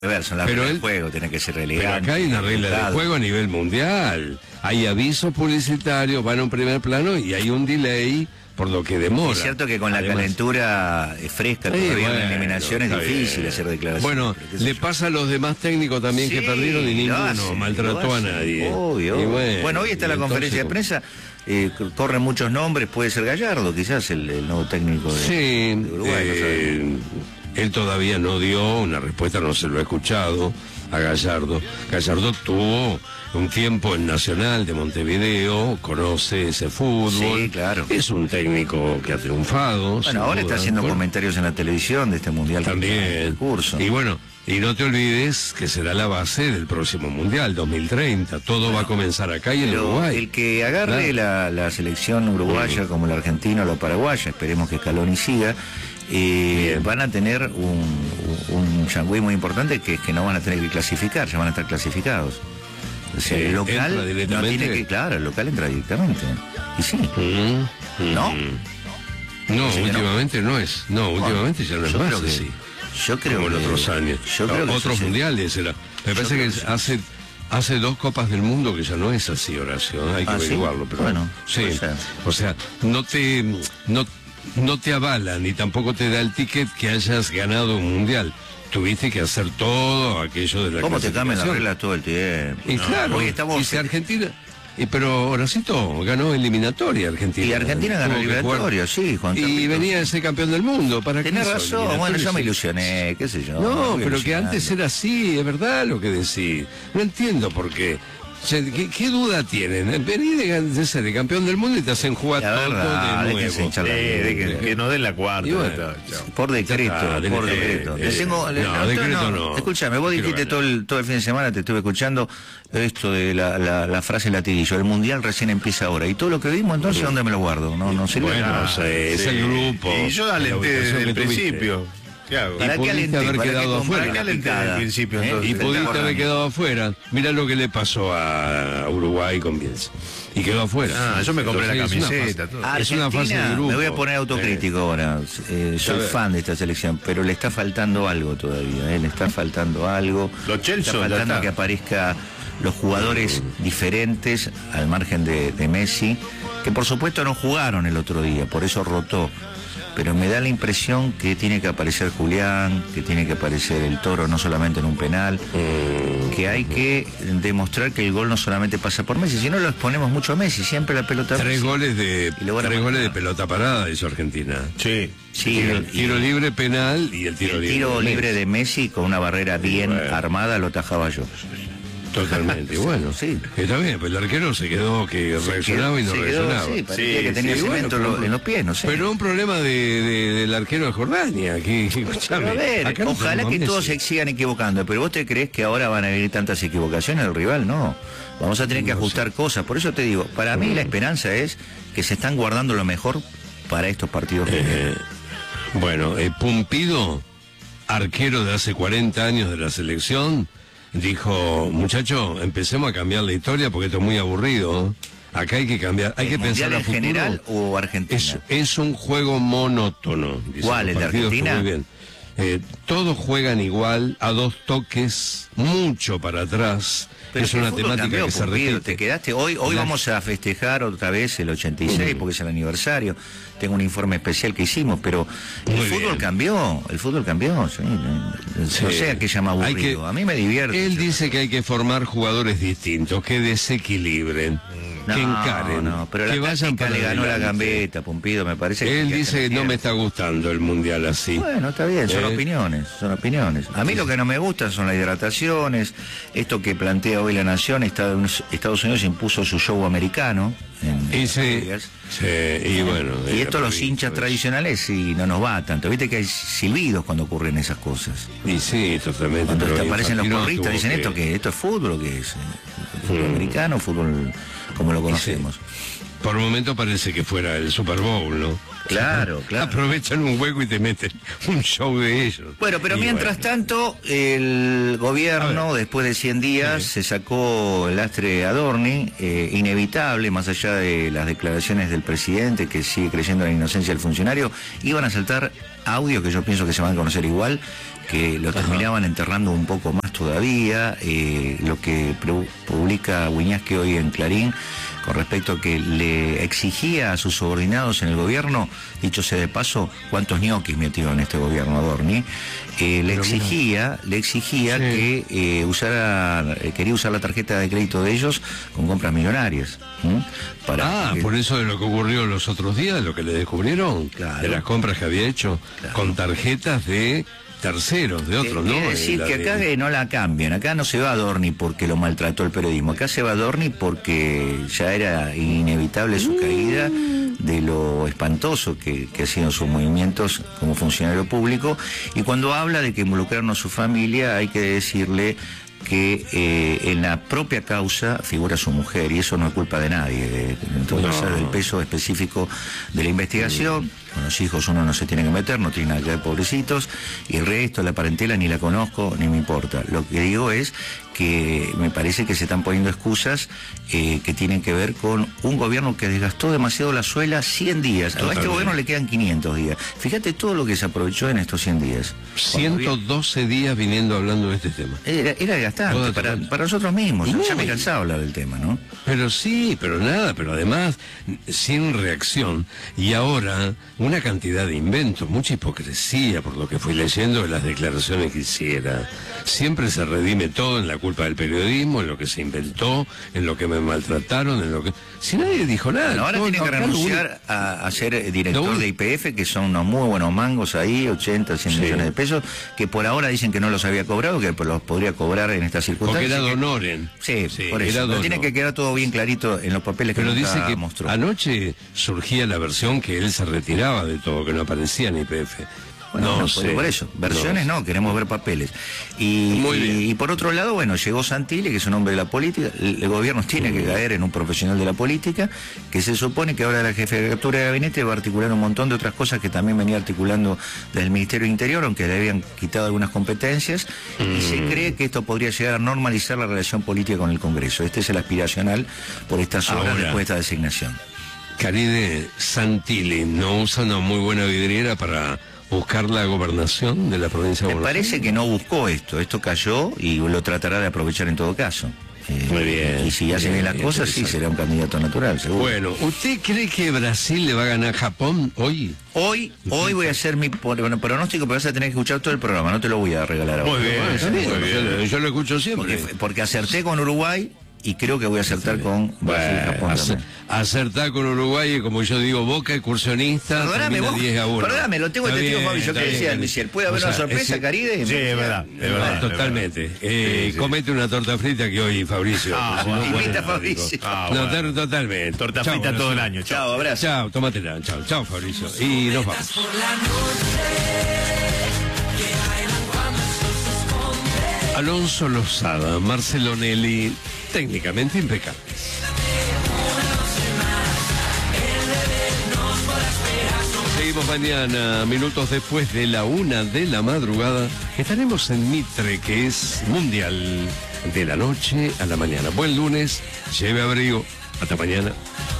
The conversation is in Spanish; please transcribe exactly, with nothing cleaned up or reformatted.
ver, son las Pero reglas él- del juego, tiene que ser Pero elegante. acá hay una regla de educado. juego a nivel mundial. Hay avisos publicitarios, van a un primer plano y hay un delay por lo que demora. Es cierto que con la Además- calentura eh, fresca Sí, todavía en bueno, la eliminación es está difícil bien. hacer declaraciones. Bueno, pero qué sé le yo. pasa a los demás técnicos también que Sí, perdieron y lo ninguno hacen, maltrató lo a hacen, nadie. Obvio. Y Bueno, hoy está y la entonces, conferencia de prensa, eh, corren muchos nombres, puede ser Gallardo, quizás el, el nuevo técnico de, Sí, de Uruguay. no eh, sabemos. él todavía no dio una respuesta, no se lo he escuchado a Gallardo. Gallardo tuvo un tiempo en Nacional de Montevideo, conoce ese fútbol. Sí, claro. Es un técnico que ha triunfado. sin Bueno, ahora duda. está haciendo Bueno, comentarios en la televisión de este mundial. también. Curso. Y bueno, y no te olvides que será la base del próximo mundial, dos mil treinta. Todo va a comenzar acá y en Pero Uruguay. el que agarre la, la selección uruguaya como la argentina o la paraguaya, esperemos que Scaloni siga, eh, van a tener un, un changüí muy importante que es que no van a tener que clasificar, ya van a estar clasificados. O sea, Sí, el entra local no directamente. tiene que, claro, el local entra directamente. Y sí, Mm, mm. ¿no? No, Así que no. últimamente no es. No, últimamente ya no es yo más creo que- así. Yo creo Como en que- otros años. Yo creo que Otros eso sí. mundiales era. Me parece creo que que sí. hace hace dos copas del mundo que ya no es así, Horacio. Hay que Ah, ¿sí? averiguarlo, pero Bueno, sí. puede ser. O sea, no te no no te avala ni tampoco te da el ticket que hayas ganado un mundial. Tuviste que hacer todo aquello de la ¿Cómo te cambian las clasificación. reglas todo el tiempo? Y No, claro, hoy estamos... y si Argentina. Y pero Horacito ganó eliminatoria Argentina. Y Argentina ganó Tuvo que jugar. eliminatoria, sí, Juan Y Carlitos. venía de ser campeón del mundo. ¿Para qué Tenés hizo razón, bueno, eliminatoria? yo me Sí. ilusioné, qué sé yo. No, me pero fui que antes ilusionando. era así, es verdad lo que decís. No entiendo por qué. O sea, ¿qué, qué duda tienen? Vení de, gan- de ser de campeón del mundo y te hacen jugar La todo verdad, de déjense nuevo. hinchar la Eh, de que, que nos den la cuarta. Y bueno, ya está, chao. Por decreto, Ya está, por eh, decreto. eh, Le tengo- no, le- no, decreto no, no. Escúchame, vos Quiero dijiste ganar. todo el, todo el fin de semana, te estuve escuchando esto de la, la, la frase latiguillo. El mundial recién empieza ahora. Y todo lo que vimos, entonces, ¿dónde me lo guardo? No, no sirve. Bueno, nada. o sea, es Sí. el grupo. Y yo la alenté ubicación desde el que tuviste. principio. ¿Qué hago? ¿Para Y qué pudiste alenté? haber ¿Para qué quedado comprar afuera. la Alenté picada? desde el principio, ¿Eh? entonces. Y Te pudiste está haber ahorrando. quedado afuera. Mira lo que le pasó a Uruguay con Bielsa. Y quedó afuera. Ah, yo me compré la Entonces, es una camiseta, fase- todo. Es una fase Argentina, de grupo. me voy a poner autocrítico ahora. Eh, soy A ver. fan de esta selección, pero le está faltando algo todavía. ¿eh? Le está faltando algo. Los Chelsea, está ya faltando está. que aparezca los jugadores diferentes al margen de, de Messi, que por supuesto no jugaron el otro día, por eso rotó. Pero me da la impresión que tiene que aparecer Julián, que tiene que aparecer el Toro no solamente en un penal, que hay que demostrar que el gol no solamente pasa por Messi, sino lo exponemos mucho a Messi, siempre la pelota. a Tres Messi. goles de Y lo van a tres marcar. goles de pelota parada hizo Argentina. Sí. Sí, tiro, el- tiro libre penal y el tiro el libre. tiro de libre Messi. de Messi con una barrera bien bueno. armada lo tajaba yo. Totalmente. Y bueno, Sí. está bien, pero el arquero se quedó que reaccionaba y no Se quedó, reaccionaba. sí, parecía Sí, que tenía sí, cemento bueno, en lo- pero- en los pies, no sé. Pero un problema de, de- del arquero de Jordania. Que, que, escuchame, Pero a ver, acá no ojalá tenemos que a todos Messi. se sigan equivocando, pero vos te crees que ahora van a venir tantas equivocaciones del rival, no. Vamos a tener que No ajustar cosas. Por eso te digo, para mí la esperanza es que se están guardando lo mejor para estos partidos. Eh, bueno, eh, Pumpido, arquero de hace cuarenta años de la selección, dijo, muchacho, empecemos a cambiar la historia porque esto es muy aburrido. Acá hay que cambiar, hay ¿El que pensar mundial a en futuro. general o Argentina? Es, es un juego monótono. Dice, ¿Cuál, los el de partidos que Argentina? muy bien. Eh, todos juegan igual, a dos toques, mucho para atrás. Pero es si el una fútbol temática cambió, que se Pumpido, repite. te quedaste hoy hoy La- vamos a festejar otra vez el ochenta y seis porque es el aniversario. Tengo un informe especial que hicimos, pero el Muy fútbol bien. cambió, el fútbol cambió, sí, no, Sí. no sé a qué llama Hay aburrido. que- A mí me divierte. Él dice que hay que formar jugadores distintos, que desequilibren, No, que encaren, no, pero que la vayan táctica para le ganó la adelante. gambeta, Pumpido, me parece. que Él hay que dice, hacer no me mierda. está gustando el mundial así. Bueno, está bien, son Eh. opiniones, son opiniones. A mí lo que no me gusta son las hidrataciones, esto que plantea hoy la Nación, Estados Estados Unidos impuso su show americano en Y, sí, Vegas. sí, y bueno. Y eh, esto los pero- hinchas tradicionales sí no nos va tanto. Viste que hay silbidos cuando ocurren esas cosas. Y sí, totalmente. Cuando pero te aparecen los Infantino porristas, tuvo dicen que- esto que esto es fútbol o qué es. Fútbol Mm. americano, fútbol como lo conocemos. Por momento parece que fuera el Super Bowl, ¿no? Claro, claro. Aprovechan un hueco y te meten un show de ellos. Bueno, pero Y mientras bueno. tanto, el gobierno, A ver. después de cien días, Sí. se sacó el lastre Adorni, eh, inevitable, más allá de las declaraciones del presidente, que sigue creyendo en la inocencia del funcionario, iban a saltar audios que yo pienso que se van a conocer igual, que lo terminaban enterrando un poco más todavía, eh, lo que publica Wiñaski hoy en Clarín con respecto a que le exigía a sus subordinados en el gobierno, dicho sea de paso, cuántos ñoquis metió en este gobierno Adorni, eh, le exigía, le exigía sí. que eh, usara, eh, quería usar la tarjeta de crédito de ellos con compras millonarias. ¿Mm? Para ah, que... por eso de lo que ocurrió los otros días, de lo que le descubrieron, claro. de las compras que había hecho claro. con tarjetas de terceros, de otros, ¿no? Quiere decir que acá de... no la cambian, acá no se va Adorni porque lo maltrató el periodismo, acá se va Adorni porque ya era inevitable su caída de lo espantoso que, que hacían sus movimientos como funcionario público, y cuando habla de que involucraron a su familia hay que decirle que eh, en la propia causa figura su mujer, y eso no es culpa de nadie, de, entonces no. del peso específico de la investigación. Sí. Con los hijos uno no se tiene que meter, no tiene nada que ver, pobrecitos, y el resto, la parentela, ni la conozco, ni me importa. Lo que digo es que me parece que se están poniendo excusas eh, que tienen que ver con un gobierno que desgastó demasiado la suela cien días. Totalmente. A este gobierno le quedan quinientos días. Fíjate todo lo que se aprovechó en estos cien días. ciento doce días viniendo hablando de este tema. Era, era gastante para, para nosotros mismos. No, ya me he cansado de hablar del tema, ¿no? Pero sí, pero nada, pero además sin reacción. Y ahora una cantidad de inventos, mucha hipocresía por lo que fui leyendo de las declaraciones que hiciera. Siempre se redime todo en la culpa del periodismo, en lo que se inventó, en lo que me maltrataron, en lo que... Si nadie dijo nada. Bueno, ahora todo, tiene que renunciar un... a, a ser director de I P F, que son unos muy buenos mangos ahí, ochenta, cien sí. millones de pesos, que por ahora dicen que no los había cobrado, que los podría cobrar en estas circunstancias. Porque era donoren. Sí, sí, por eso. Pero tiene que quedar todo bien clarito en los papeles que Pero dice que mostró. Anoche surgía la versión que él se retiraba de todo, que no aparecía en I P F. Bueno, no, no sé. Por eso, versiones no, no queremos ver papeles. Y, Muy bien. y, y por otro lado, bueno, llegó Santilli, que es un hombre de la política. El, el gobierno tiene que caer en un profesional de la política, que se supone que ahora la jefatura de gabinete va a articular un montón de otras cosas que también venía articulando del Ministerio del Interior, aunque le habían quitado algunas competencias, mm. y se cree que esto podría llegar a normalizar la relación política con el Congreso. Este es el aspiracional por estas horas después de esta designación. Caride, Santilli no usa una muy buena vidriera para buscar la gobernación de la provincia de Buenos Aires. Me parece que no buscó esto, esto cayó y lo tratará de aprovechar en todo caso. Eh, Muy bien. Y si ya se ven las cosas, sí, será un candidato natural, seguro. Bueno, ¿usted cree que Brasil le va a ganar a Japón hoy? Hoy, hoy voy a hacer mi bueno, pronóstico, pero vas a tener que escuchar todo el programa, no te lo voy a regalar ahora. Muy bien, bueno, muy bien. bien. Yo, yo lo escucho siempre. Porque, porque acerté con Uruguay. Y creo que voy a acertar con Brasil y Japón acer, acertar con Uruguay, y como yo digo, Boca excursionista. Perdóname, vos, perdóname, lo tengo este tío Fabi, yo que decía el Michel. ¿Puede haber o sea, una sorpresa, ese, Caride? Sí, es verdad, es verdad. Totalmente. Es verdad. Eh, sí, sí. Comete una torta frita que hoy Fabricio. Ah, bueno, invita a Fabricio. Ah, no, bueno. Totalmente. Torta frita chau, todo el año. Chao, chao, abrazo. Chao, tómatela. Chao, chao, Fabricio. Y nos vamos. Alonso Lozada, Marcelo Nelly, técnicamente impecables. Seguimos mañana, minutos después de la una de la madrugada. Estaremos en Mitre, que es mundial, de la noche a la mañana. Buen lunes, lleve abrigo. Hasta mañana.